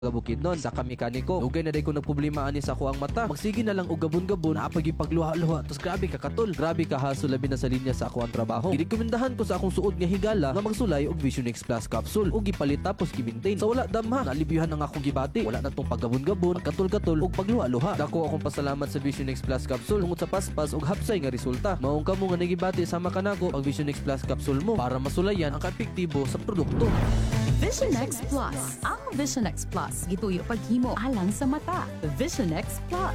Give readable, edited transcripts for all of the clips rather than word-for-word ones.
Bukid nun sa kamekaniko. Ugay na day ko nagproblema ani sa kuang mata. Magsige na lang og gabon-gabon apag ipagluha-luha. Tos grabe ka katol. Grabe ka haso labi na sa linya sa ako ang trabaho. Girekomendahan ko sa akong suod nga higala nga magsulay og Vision X Plus capsule ug gipalit tapos gi-maintain. Sa wala damha, nalibyuhan ang akong gibati. Wala na tong paggabon-gabon, katol-katol ug pagluha-luha. Dako akong pasalamat sa Vision X Plus capsule tungod sa paspas ug hapsay nga resulta. Maong kamo nga nagibati sama kanako ang Vision X Plus capsule mo para masulayan ang kaepektibo sa produkto. Vision X Plus. Ang Vision X Plus gituyo paghimo alang sa mata. Vision X Plus.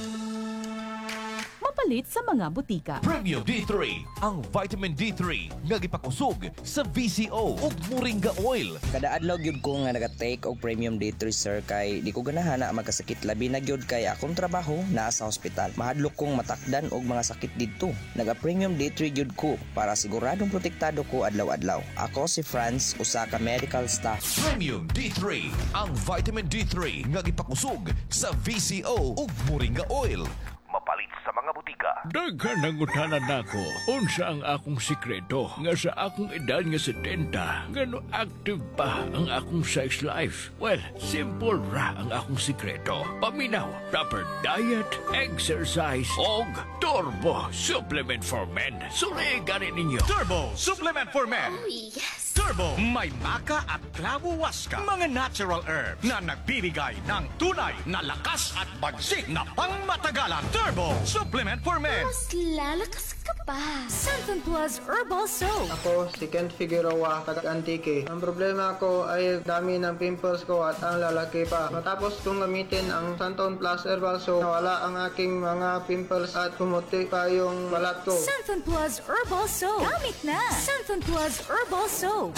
Mapalit sa mga butika. Premium D3, ang vitamin D3 nga gipakusog sa VCO ug Moringa Oil. Kada adlaw gyud ko nga naga-take og Premium D3 sir kay di ko ganahan na magkasakit labi na gyud kay akong trabaho naa sa ospital. Mahadlok kong matakdan og mga sakit didto. Naga-Premium D3 gyud ko para siguradong protektado ko adlaw-adlaw. Ako si Franz, usa ka medical staff. Premium D3, ang vitamin D3 nga gipakusog sa VCO ug Moringa Oil. Mapalit sa mga butika. Daghan ang utanan nako. Unsa ang akong sikreto nga sa akong edad nga 70, ngano active pa ang akong sex life? Well, simple ra ang akong sikreto. Paminaw, proper diet, exercise, og Turbo Supplement for Men. Suriganin ninyo. Turbo Supplement for Men. Oh, yes! Turbo, may maka at klabo waska. Mga natural herbs na nagbibigay ng tunay na lakas at bagsik na pangmatagalan. Turbo Supplement for Men. Mas lalakas ka pa. Santon Plus Herbal Soap. Ako si Kent Figueroa, taga-Antique. Ang problema ko ay dami ng pimples ko at ang lalaki pa. Matapos kong gamitin ang Santon Plus Herbal Soap, nawala ang aking mga pimples at pumuti pa yung balat ko. Santon Plus Herbal Soap. Gamit na. Santon Plus Herbal Soap.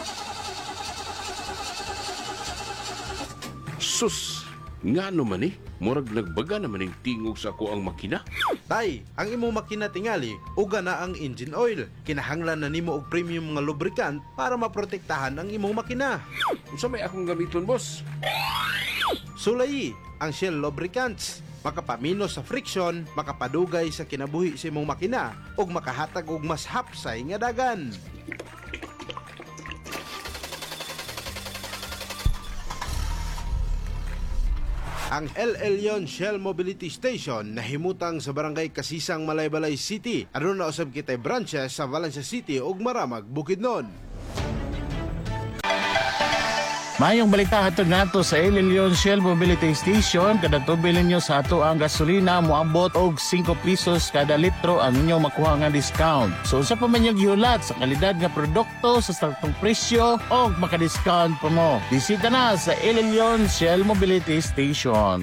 Sus, nga naman eh. Murag nagbaga naman yung tingog sa ko ang makina. Tay, ang imong makina tingali, uga na ang engine oil. Kinahanglan na nimo og premium nga lubricant para maprotektahan ang imong makina. Unsa may akong gamiton, boss? Sulayi ang Shell lubricants. Makapamino sa friction, makapadugay sa kinabuhi sa imong makina, ug makahatag og mas hapsay nga dagan. Ang El Elyon Shell Mobility Station na himutang sa barangay Kasisang, Malaybalay City. Aduna na usab kitay branches sa Valencia City ug Maramag, Bukidnon. Mayong balita hatod nato sa El Elyon Shell Mobility Station. Kada tubil ninyo sa ato ang gasolina moabot og 5 pesos kada litro ang inyo makuha nga discount. So sa pa man yung gihulat sa kalidad nga produkto sa saktong presyo og maka-discount pa mo. Bisita na sa El Elyon Shell Mobility Station.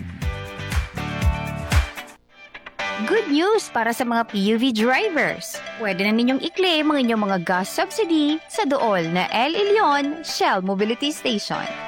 Good news para sa mga PUV drivers. Pwede na ninyong i-claim ang inyong mga gas subsidy sa dool na El Elyon Shell Mobility Station.